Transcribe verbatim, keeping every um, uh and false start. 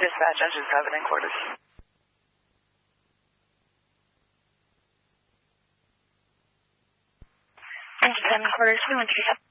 Dispatch, engine seven in quarters. Engine seven quarters, we want to pick up.